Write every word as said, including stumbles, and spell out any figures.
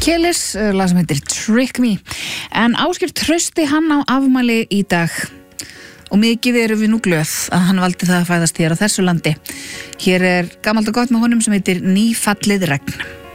Kelis, lag sem heitir Trick Me. En Ásgeir Trausti, hann á afmæli í dag og mikið erum við nú glöð að hann valdi það að fæðast hér á þessu landi. Hér er gamalt og gott með honum sem heitir Nýfallið regn.